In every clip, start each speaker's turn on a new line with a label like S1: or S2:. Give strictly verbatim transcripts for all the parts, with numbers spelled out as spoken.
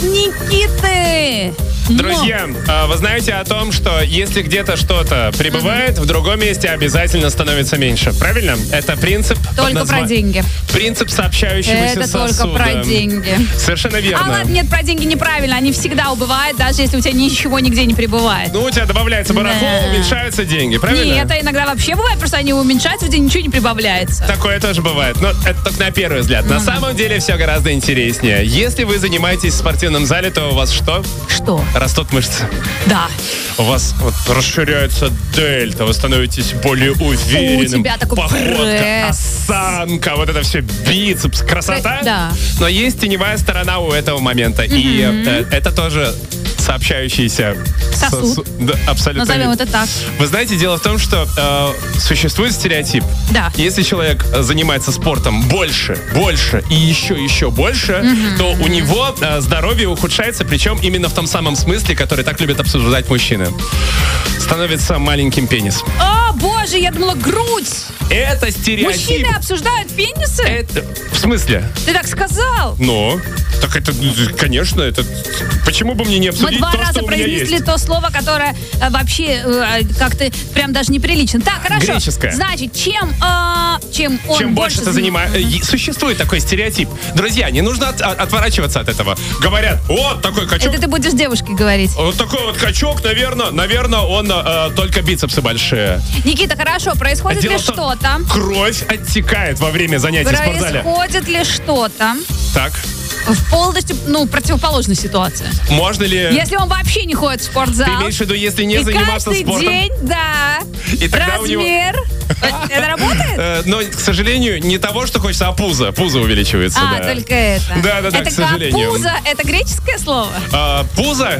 S1: Никиты!
S2: Друзья, а вы знаете о том, что если где-то что-то прибывает, в другом месте обязательно становится меньше. Правильно? Это принцип...
S1: Только
S2: назва...
S1: про деньги.
S2: Принцип сообщающегося
S1: Это
S2: сосуда.
S1: только про деньги.
S2: Совершенно верно.
S1: А ладно, нет, про деньги неправильно. Они всегда убывают, даже если у тебя ничего нигде не прибывает.
S2: Ну, у тебя добавляется барахло,
S1: Да.
S2: уменьшаются деньги, правильно?
S1: Нет, это иногда вообще бывает, просто они уменьшаются, где ничего не прибавляется.
S2: Такое тоже бывает. Но это только на первый взгляд. На самом деле все гораздо интереснее. Если вы занимаетесь в спортивном зале, то у вас что?
S1: Что?
S2: Растут мышцы.
S1: Да.
S2: У вас вот расширяется дельта, вы становитесь более уверенным.
S1: У тебя такой
S2: Походка,
S1: пресс.
S2: осанка, вот это все, бицепс, красота.
S1: Да.
S2: Но есть теневая сторона у этого момента. И э, это тоже сообщающийся
S1: Сосуд.
S2: сосу- Да, абсолютно.
S1: Назовем
S2: верно.
S1: это так.
S2: Вы знаете, дело в том, что э, существует стереотип.
S1: Да.
S2: Если человек э, занимается спортом больше, больше и еще, еще больше, то у него э, здоровье ухудшается, причем именно в том самом смысле, который так любят обсуждать мужчины. Становится маленьким пенис.
S1: О, боже, я думала, грудь.
S2: Это стереотип.
S1: Мужчины обсуждают пенисы?
S2: Это... В смысле?
S1: Ты так сказал.
S2: Ну, так это, конечно, это... Почему бы мне не
S1: Мы
S2: обсудить
S1: два
S2: то,
S1: раза
S2: что у меня
S1: произнесли
S2: есть?
S1: то слово, которое э, вообще э, как-то прям даже неприлично. Так, хорошо.
S2: Греческое.
S1: Значит, чем, э, чем он
S2: Чем больше ты занимаешься... Существует такой стереотип. Друзья, не нужно от- от- отворачиваться от этого. Говорят, вот такой качок.
S1: Это ты будешь девушке говорить.
S2: Вот такой вот качок, наверное, наверное, он э, только бицепсы большие.
S1: Никита, хорошо, происходит
S2: Дело
S1: ли
S2: в том,
S1: что-то?
S2: Кровь оттекает во время занятий в спортзале.
S1: Происходит ли что-то
S2: Так,
S1: в полностью, ну, противоположной ситуации?
S2: можно ли...
S1: Если он вообще не ходит в спортзал.
S2: Ты имеешь в виду, если не
S1: и
S2: заниматься
S1: каждый
S2: спортом?
S1: день, да.
S2: И тогда у него-
S1: Размер. Это работает?
S2: Э, но, к сожалению, не того, что хочется, а пузо. Пузо увеличивается,
S1: А,
S2: да.
S1: только это.
S2: Да, да, да,
S1: это
S2: к сожалению.
S1: Пузо, это греческое слово?
S2: А, пузо?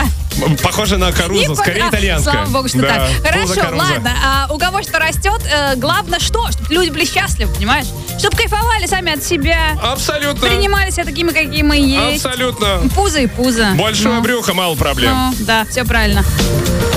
S2: М, Похоже на карузу,
S1: Не
S2: скорее
S1: по- а,
S2: итальянское.
S1: Слава богу, что
S2: Да,
S1: так.
S2: пузо,
S1: Хорошо,
S2: каруза.
S1: ладно. А у кого что растет, э, главное что? Чтобы люди были счастливы, понимаешь? Чтобы кайфовали сами от себя.
S2: Абсолютно.
S1: Принимали себя такими, какие мы есть.
S2: Абсолютно.
S1: Пузо и пузо.
S2: Большое
S1: Ну,
S2: брюхо, мало проблем.
S1: ну, да, все правильно.